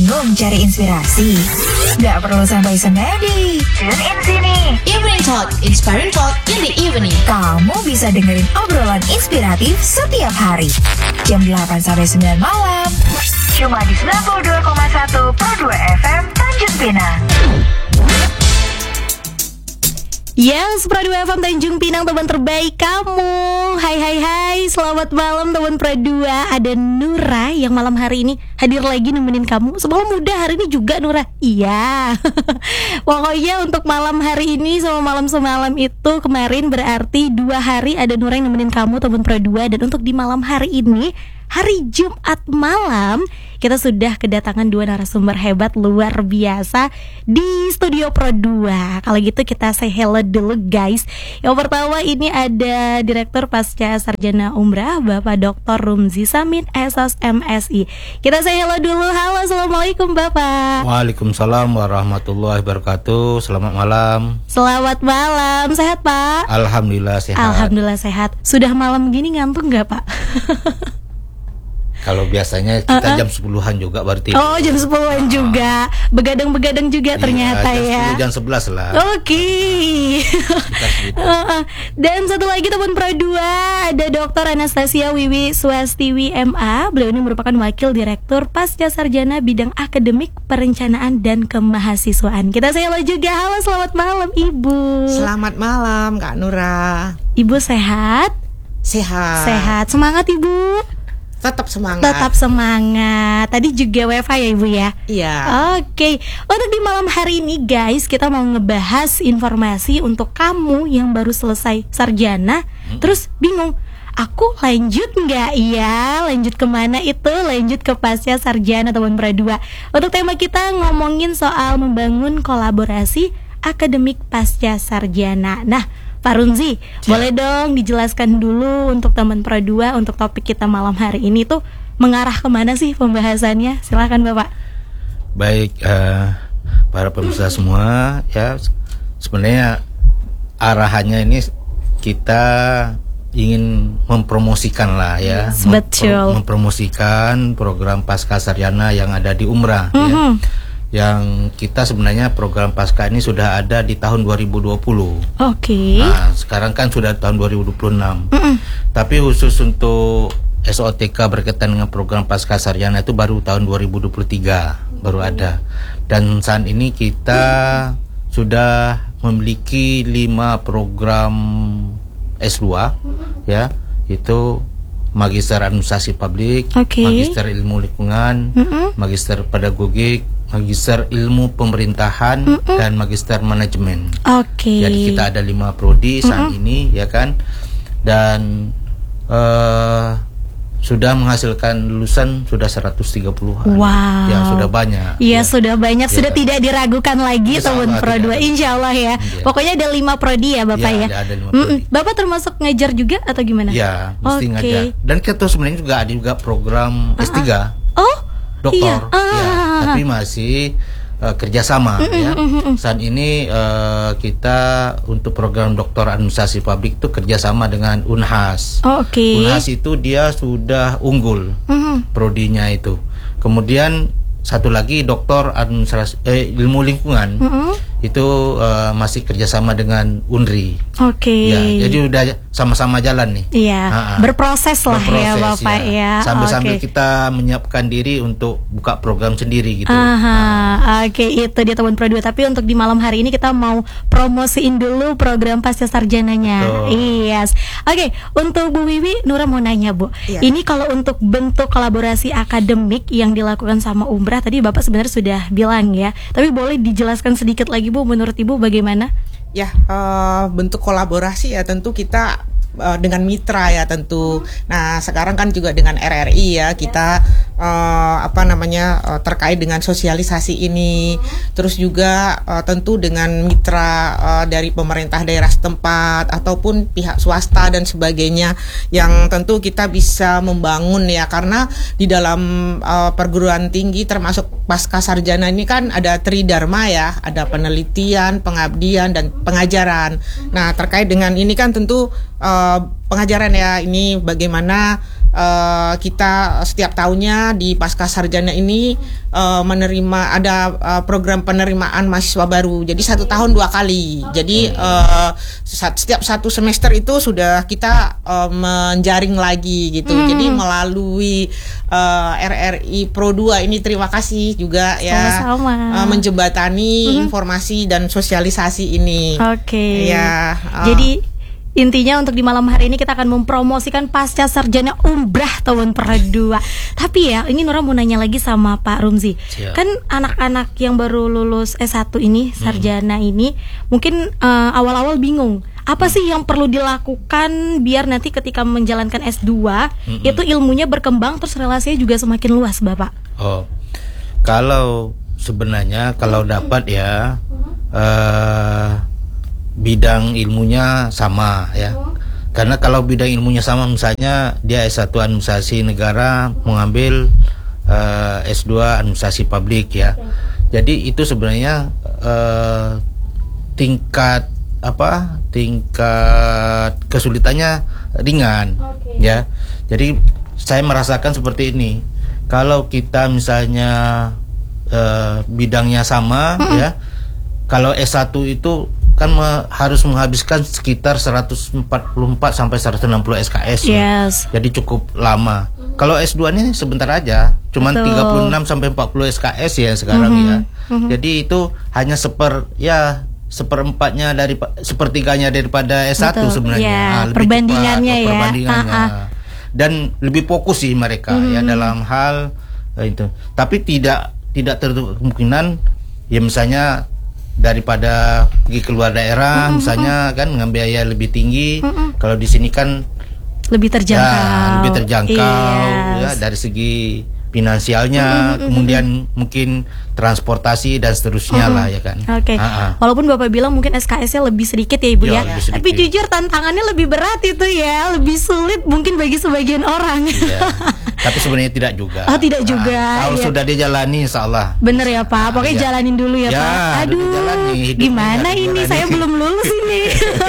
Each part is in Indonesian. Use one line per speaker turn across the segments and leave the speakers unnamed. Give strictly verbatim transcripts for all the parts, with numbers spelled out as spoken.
Bingung cari inspirasi? Gak perlu sampai semedi. Tune in sini.
Evening Talk, inspiring talk in the evening.
Kamu bisa dengerin obrolan inspiratif setiap hari. Jam delapan sampai sembilan malam. Cuma di sembilan puluh dua koma satu Pro dua F M Tanjung Pinang.
Yes, Pro dua F M Tanjung Pinang, teman terbaik kamu. Hai hai hai, selamat malam teman Pro dua. Ada Nura yang malam hari ini hadir lagi nemenin kamu. Semalam udah, hari ini juga Nura. Iya. Pokoknya untuk malam hari ini sama malam semalam itu kemarin berarti dua hari ada Nura yang nemenin kamu teman Pro dua. Dan untuk di malam hari ini, hari Jumat malam, kita sudah kedatangan dua narasumber hebat luar biasa di studio Pro dua. Kalau gitu kita say hello dulu guys. Yang pertama ini ada Direktur Pasca Sarjana Umrah Bapak Doktor Rumzi Samin S S M S I. Kita say hello dulu. Halo, assalamualaikum Bapak.
Waalaikumsalam warahmatullahi wabarakatuh. Selamat malam.
Selamat malam. Sehat Pak?
Alhamdulillah sehat.
Alhamdulillah sehat. Sudah malam gini ngantuk nggak Pak?
Kalau biasanya kita
uh-uh.
jam sepuluhan juga baru tidur.
Oh, jam sepuluhan juga. Begadang-begadang juga ternyata
jam
ya.
sepuluh, jam sebelas lah.
Oke. Okay. uh-uh. Dan satu lagi teman Pro dua, ada Doktor Anastasia Wiwi Swastiwi M A. Beliau ini merupakan Wakil Direktur Pasca Sarjana Bidang Akademik Perencanaan dan Kemahasiswaan. Kita say hello juga. Halo, selamat malam Ibu.
Selamat malam Kak Nura.
Ibu sehat?
Sehat.
Sehat. Semangat Ibu.
Tetap semangat.
Tetap semangat. Tadi juga W F H ya Ibu ya?
Iya.
Oke. Untuk di malam hari ini guys, kita mau ngebahas informasi untuk kamu yang baru selesai sarjana, hmm. terus bingung, aku lanjut nggak ya? Lanjut kemana itu? Lanjut ke pasca sarjana teman Pro dua. Untuk tema kita ngomongin soal membangun kolaborasi akademik pasca sarjana. Nah, Pak Rumzi, ya. Boleh dong dijelaskan dulu untuk teman Pro dua untuk topik kita malam hari ini tuh mengarah kemana sih pembahasannya? Silakan Bapak.
Baik, uh, para pemirsa semua, ya sebenarnya arahannya ini kita ingin mempromosikan lah ya,
yes, betul.
Mempro- mempromosikan program pasca sarjana yang ada di Umrah. Mm-hmm. Ya. Yang kita sebenarnya program pasca ini sudah ada di tahun dua ribu dua puluh.
Oke. Okay.
Nah, sekarang kan sudah tahun dua ribu dua puluh enam. Mm-mm. Tapi khusus untuk S O T K berkaitan dengan program pasca sarjana itu baru tahun dua ribu dua puluh tiga baru ada. Dan saat ini kita mm. sudah memiliki lima program S dua, mm-hmm. ya, itu Magister Administrasi Publik, okay. Magister Ilmu Lingkungan, mm-hmm. Magister Pedagogik, Magister Ilmu Pemerintahan, mm-mm. dan Magister Manajemen.
Oke. Okay.
Jadi kita ada lima prodi saat mm-mm. ini, ya kan, dan uh, sudah menghasilkan lulusan sudah seratus tiga puluhan.
Wow.
Ya sudah banyak.
Iya ya. Sudah banyak, ya. Sudah tidak diragukan lagi teman Pro dua. Insya Allah ya. ya. Pokoknya ada lima prodi ya Bapak ya.
Ya. Ada, ada lima prodi.
Bapak termasuk ngajar juga atau gimana?
Ya, mesti okay. ngajar. Dan kita sebenarnya juga ada juga program uh-uh. S tiga.
Oh.
Doktor,
iya. ah.
ya, tapi masih uh, kerjasama. Mm-mm, ya. Mm-mm. Saat ini uh, kita untuk program Doktor Administrasi Publik itu kerjasama dengan Unhas.
Oh, Oke. Okay.
Unhas itu dia sudah unggul, mm-hmm. prodinya itu. Kemudian satu lagi Doktor Administrasi eh, Ilmu Lingkungan, mm-hmm. itu uh, masih kerjasama dengan Unri.
Oke. Okay.
Ya, jadi udah sama-sama jalan nih.
Iya. Ha-ha. Berproses lah berproses, ya Bapak ya. ya.
Sambil-sambil
okay.
kita menyiapkan diri untuk buka program sendiri gitu.
Aha. Nah. Oke, okay, itu dia teman Pro dua. Tapi untuk di malam hari ini kita mau promosiin dulu program pasca sarjananya. Yes. Oke, okay, untuk Bu Wiwi, Nura mau nanya Bu. Iya. Ini kalau untuk bentuk kolaborasi akademik yang dilakukan sama Umrah, tadi Bapak sebenarnya sudah bilang ya. Tapi boleh dijelaskan sedikit lagi Bu, menurut Ibu bagaimana?
Ya, uh, bentuk kolaborasi ya tentu kita uh, dengan mitra ya tentu. Nah, sekarang kan juga dengan R R I ya kita uh, apa namanya uh, terkait dengan sosialisasi ini. Terus juga uh, tentu dengan mitra uh, dari pemerintah daerah setempat ataupun pihak swasta dan sebagainya yang tentu kita bisa membangun ya, karena di dalam uh, perguruan tinggi termasuk pasca sarjana ini kan ada tridharma ya, ada penelitian, pengabdian dan pengajaran. Nah, terkait dengan ini kan tentu uh, pengajaran ya, ini bagaimana uh, kita setiap tahunnya di Pasca Sarjana ini uh, menerima ada uh, program penerimaan mahasiswa baru. Jadi satu tahun dua kali. Jadi uh, setiap satu semester itu sudah kita uh, menjaring lagi gitu. Hmm. Jadi melalui uh, R R I Pro dua ini terima kasih juga ya uh, menjembatani hmm. informasi dan sosialisasi ini.
Oke. Okay.
Ya. Uh,
Jadi intinya untuk di malam hari ini kita akan mempromosikan Pasca Sarjana Umrah tahun kedua. Tapi ya, ini Nura mau nanya lagi sama Pak Rumzi. Siap. Kan anak-anak yang baru lulus S satu ini, sarjana hmm. ini, mungkin uh, awal-awal bingung. Apa sih yang perlu dilakukan biar nanti ketika menjalankan S dua hmm. itu ilmunya berkembang terus relasinya juga semakin luas, Bapak?
Oh, kalau sebenarnya kalau dapat ya uh, bidang ilmunya sama ya. Karena kalau bidang ilmunya sama, misalnya dia S satu administrasi negara mengambil uh, S dua administrasi publik ya. Jadi itu sebenarnya uh, tingkat apa? Tingkat kesulitannya ringan ya. Jadi saya merasakan seperti ini. Kalau kita misalnya uh, bidangnya sama ya. Kalau S satu itu kan me, harus menghabiskan sekitar seratus empat puluh empat sampai seratus enam puluh S K S.
Yes.
Ya. Jadi cukup lama. Kalau S dua ini sebentar aja, cuman Betul. tiga puluh enam sampai empat puluh S K S ya sekarang mm-hmm. ya. Mm-hmm. Jadi itu hanya seper ya seperempatnya dari sepertiganya daripada S satu Betul. Sebenarnya.
Ya,
nah, lebih
perbandingannya
cepat,
ya.
Perbandingannya. Uh-uh. Dan lebih fokus sih mereka mm-hmm. ya dalam hal itu. Tapi tidak tidak tertutup kemungkinan ya misalnya daripada pergi keluar daerah, mm-hmm. misalnya kan dengan biaya lebih tinggi. Mm-hmm. Kalau di sini kan
lebih terjangkau,
ya, lebih terjangkau
yes.
ya dari segi finansialnya, mm-hmm. kemudian mungkin transportasi dan seterusnya mm-hmm. lah ya kan.
Oke. Okay. Walaupun Bapak bilang mungkin S K S-nya lebih sedikit ya Ibu ya, ya. Tapi jujur tantangannya lebih berat itu ya, lebih sulit mungkin bagi sebagian orang.
Iya. Tapi sebenarnya tidak juga.
Oh tidak nah, juga.
Kalau ya. Sudah dijalani, insya Allah.
Bener ya Pak. Pokoknya nah, jalanin dulu ya, ya Pak. Aduh, dijalani, gimana ini? Dijalani. Saya belum lulus ini.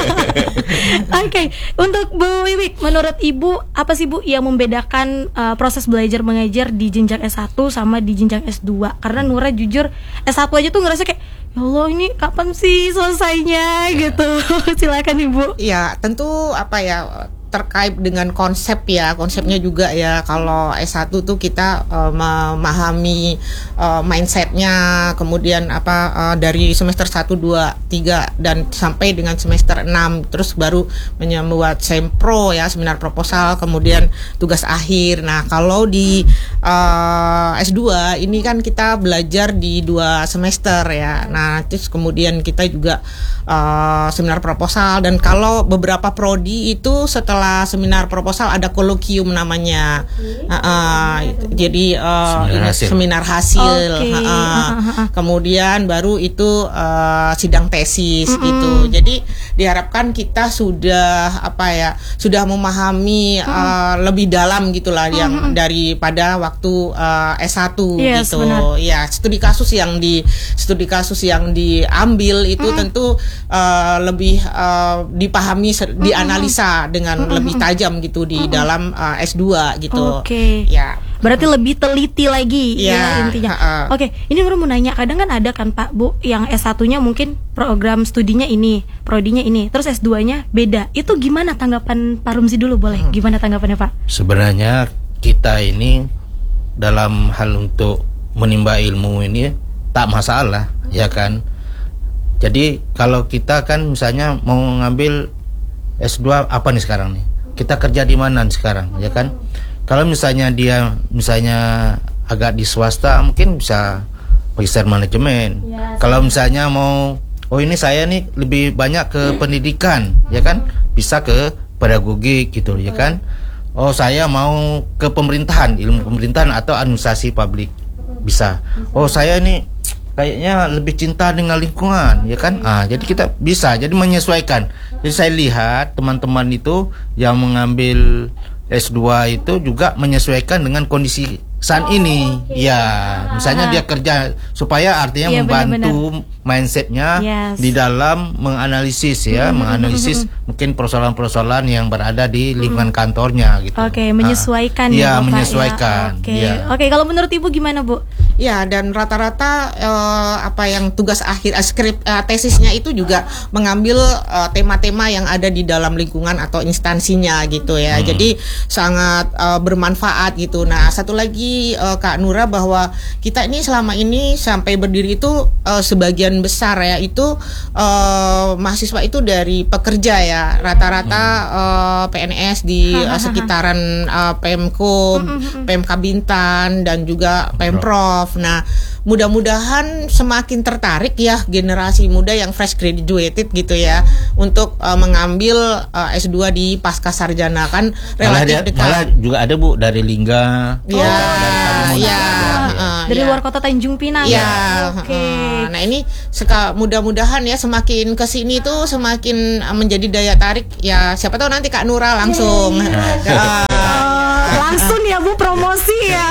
Oke, okay. Untuk Bu Wiwik, menurut Ibu apa sih Bu yang membedakan uh, proses belajar mengajar di jenjang S satu sama di jenjang S dua? Karena Nura jujur S satu aja tuh ngerasa kayak ya Allah ini kapan sih selesainya ya. Gitu. Silakan Ibu.
Ya tentu apa ya terkait dengan konsep ya, konsepnya juga ya. Kalau S satu tuh kita uh, memahami uh, mindsetnya, kemudian apa uh, dari semester satu, dua, tiga dan sampai dengan semester enam, terus baru membuat sempro ya, seminar proposal, kemudian tugas akhir. Nah kalau di uh, S dua ini kan kita belajar di dua semester ya. Nah terus kemudian kita juga uh, seminar proposal, dan kalau beberapa prodi itu setelah Setelah seminar proposal ada kolokium namanya, okay. uh, uh, jadi uh, seminar hasil, seminar hasil. Okay. Uh, uh, kemudian baru itu uh, sidang tesis mm-hmm. gitu. Jadi diharapkan kita sudah apa ya, sudah memahami mm-hmm. uh, lebih dalam gitulah mm-hmm. yang daripada waktu uh, S satu yes, gitu. Benar. Ya studi kasus yang di studi kasus yang diambil itu mm-hmm. tentu uh, lebih uh, dipahami, mm-hmm. dianalisa dengan mm-hmm. lebih tajam gitu di mm-hmm. dalam uh, S dua gitu.
Oke. Okay.
Ya.
Berarti lebih teliti lagi ya, ya intinya.
Uh,
Oke, okay. Ini baru mau nanya, kadang kan ada kan Pak Bu yang S satunya mungkin program studinya ini, prodinya ini, terus S duanya beda. Itu gimana tanggapan Pak Rumzi dulu boleh? Hmm. Gimana tanggapannya Pak?
Sebenarnya kita ini dalam hal untuk menimba ilmu ini tak masalah, ya kan? Jadi kalau kita kan misalnya mau ngambil S dua apa nih sekarang nih? Kita kerja di mana sekarang, ya kan? Kalau misalnya dia misalnya agak di swasta, mungkin bisa magister manajemen. Ya, kalau misalnya mau, oh ini saya nih lebih banyak ke pendidikan, ya kan? Bisa ke pedagogik gitu, ya kan? Oh saya mau ke pemerintahan, ilmu pemerintahan atau administrasi publik, bisa. Oh saya ini kayaknya lebih cinta dengan lingkungan, ya kan? Ah, jadi kita bisa, jadi menyesuaikan. Jadi saya lihat teman-teman itu yang mengambil S dua itu juga menyesuaikan dengan kondisi saat ini ya misalnya dia kerja supaya artinya
Iya,
membantu mindsetnya
Yes.
di dalam menganalisis ya menganalisis mungkin persoalan-persoalan yang berada di lingkungan kantornya gitu.
Oke, menyesuaikan
Ah,
ya,
ya
Bapak,
menyesuaikan
ya. Oke,
ya.
oke. Kalau menurut Ibu gimana, Bu?
Ya, dan rata-rata eh, apa yang tugas akhir eh, skrip eh, tesisnya itu juga mengambil eh, tema-tema yang ada di dalam lingkungan atau instansinya gitu ya. Jadi sangat eh, bermanfaat gitu. Nah, satu lagi eh, Kak Nura, bahwa kita ini selama ini sampai berdiri itu eh, sebagian besar ya itu eh, mahasiswa itu dari pekerja ya. Rata-rata eh, P N S di eh, sekitaran eh, Pemko, Pemka Bintan dan juga Pemprov. Nah, mudah-mudahan semakin tertarik ya generasi muda yang fresh graduated gitu ya untuk uh, mengambil uh, S dua di pasca sarjana, kan
Malah,
relatif
dia,
dekat.
malah juga ada Bu dari Lingga.
Ya,
dari
ya,
Kalimantan.
uh,
Dari
ya.
luar kota Tanjung Pinang.
Ya,
Oke.
uh, nah ini seka, mudah-mudahan ya semakin kesini tuh semakin uh, menjadi daya tarik ya. Siapa tahu nanti Kak Nura langsung. Ya.
Oh, langsung ya Bu promosi ya.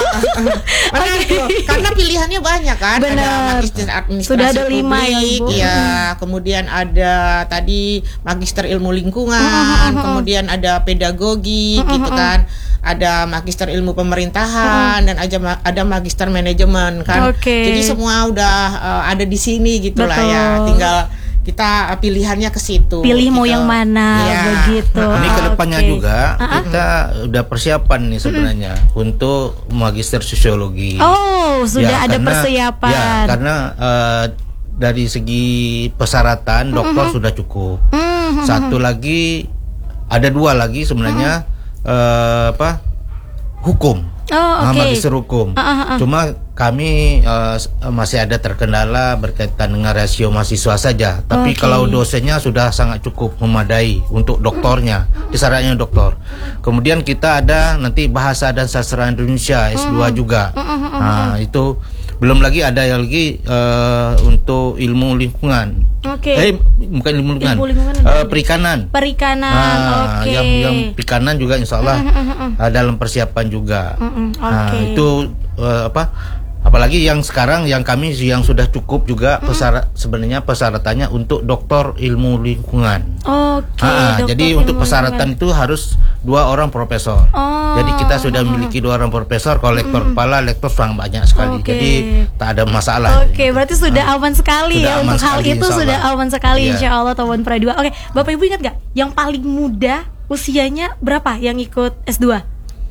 Menarik loh, karena pilihannya banyak kan.
Benar.
Ada magister administrasi
Sudah ada lima ya,
publik,
Bu.
ya, kemudian ada tadi magister ilmu lingkungan, kemudian ada pedagogi gitu kan. Ada magister ilmu pemerintahan dan ada ma- ada magister manajemen kan.
Oke.
Jadi semua udah uh, ada di sini gitulah ya.
Betul.
Tinggal kita uh, pilihannya ke situ.
Pilih mau
gitu.
yang mana
Ya.
begitu.
Ini kedepannya
Oke.
juga kita udah persiapan nih sebenarnya untuk magister sosiologi.
Oh, sudah
Ya,
ada
karena-
persiapan.
Ya, karena eh, dari segi persyaratan dokter sudah cukup. Satu lagi, ada dua lagi sebenarnya eh, apa? Hukum.
Oh,
Ah,
oke.
magister hukum.
Ah, ah, ah.
Cuma kami eh, s- masih ada terkendala berkaitan dengan rasio mahasiswa saja. Tapi
Oke.
kalau dosennya sudah sangat cukup memadai untuk doktornya, disyaratnya doktor. Kemudian kita ada nanti bahasa dan sastra Indonesia S dua juga. Nah, itu belum lagi ada yang lagi eh, untuk ilmu lingkungan.
Oke.
Eh, bukan ilmu lingkungan.
Ilmu lingkungan
Eh,
ada.
perikanan.
Perikanan.
Ah,
Oke.
yang yang perikanan juga insya Allah ah, dalam persiapan juga.
Mm-mm,
Nah,
oke.
itu eh, apa? Apalagi yang sekarang yang kami yang sudah cukup juga persyarat sebenarnya persyaratannya untuk doktor ilmu lingkungan.
Oke.
Ah,
dokter
jadi
ilmu
untuk persyaratan itu harus dua orang profesor.
Oh.
Jadi kita sudah memiliki dua orang profesor, kalau lektor kepala, lektor sangat banyak sekali.
Oke.
Jadi tak ada masalah.
Oke, berarti sudah aman sekali
Sudah
ya
aman
untuk hal
sekali,
itu
insya
sudah
Allah.
aman sekali
Iya.
insya Allah tahun Pradua. Oke, Bapak Ibu ingat gak yang paling muda usianya berapa yang ikut S dua?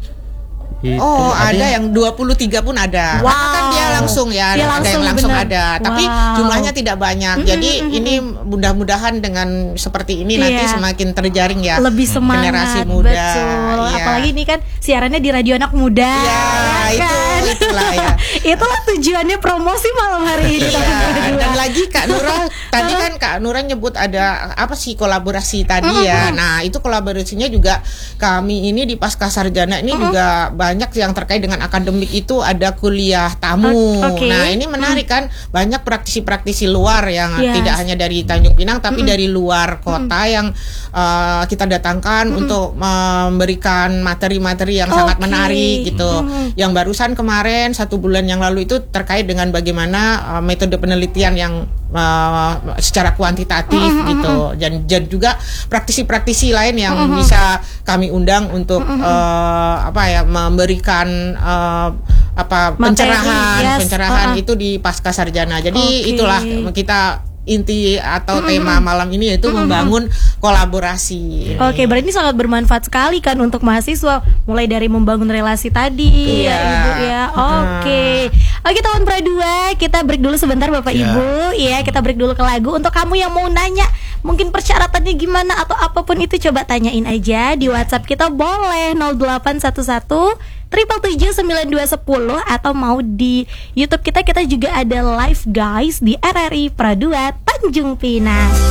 Itu
Oh, ada, yang dua puluh tiga pun ada.
Wow.
Karena kan dia langsung ya,
Dia
ada yang
langsung,
langsung
benar.
ada. Tapi
Wow.
jumlahnya tidak banyak. Jadi ini mudah-mudahan dengan seperti ini nanti
Iya.
semakin terjaring ya.
Lebih semangat,
generasi muda.
betul.
Iya.
Apalagi ini kan siarannya di radio anak muda.
Ya,
ya
itu
kan?
itulah ya.
Itulah tujuannya promosi malam hari ini.
Iya,
tahun Pradua.
dan lagi Kak Nura tadi kan Kak Nura nyebut ada apa sih kolaborasi tadi ya. Nah, itu kolaborasinya juga kami ini di Pasca Sarjana ini juga banyak yang terkait dengan akademik, itu ada kuliah tamu.
O- oke.
Nah, ini menarik kan, banyak praktisi-praktisi luar yang
Yes.
tidak hanya dari Tanjung Pinang tapi dari luar kota yang uh, kita datangkan untuk memberikan materi-materi yang sangat
Oke.
menarik gitu. Yang barusan kemarin satu bulan yang lalu itu terkait dengan bagaimana uh, metode penelitian yang uh, secara kuantitatif gitu, dan, dan juga praktisi-praktisi lain yang bisa kami undang untuk uh, apa ya memberikan uh, apa
Materi,
pencerahan
yes.
pencerahan
Uh-uh.
itu di pasca sarjana. Jadi
Oke.
itulah kita inti atau tema malam ini yaitu membangun kolaborasi.
Oke, berarti ini sangat bermanfaat sekali kan untuk mahasiswa, mulai dari membangun relasi tadi
Iya.
ya Ibu ya. Oke. Oke, tahun Pradua, kita break dulu sebentar Bapak
Ya.
Ibu. Ya, kita break dulu ke lagu. Untuk kamu yang mau nanya mungkin persyaratannya gimana atau apapun itu, coba tanyain aja di WhatsApp kita, boleh nol delapan satu satu triple tujuh sembilan dua sepuluh, atau mau di YouTube kita, kita juga ada live guys di R R I Pradua Tanjung Pinang.